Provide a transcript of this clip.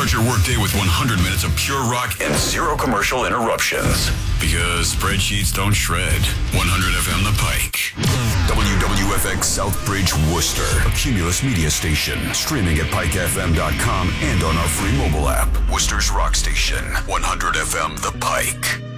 Start your workday with 100 minutes of pure rock and zero commercial interruptions. Because spreadsheets don't shred. 100 FM The Pike. WWFX Southbridge, Worcester. A Cumulus media station. Streaming at pikefm.com and on our free mobile app. Worcester's rock station. 100 FM The Pike.